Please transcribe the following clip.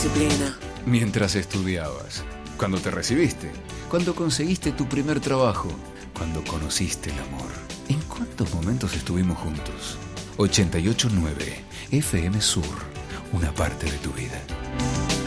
disciplina. Mientras estudiabas, cuando te recibiste, cuando conseguiste tu primer trabajo, cuando conociste el amor. ¿En cuántos momentos estuvimos juntos? 88.9 FM Sur, una parte de tu vida.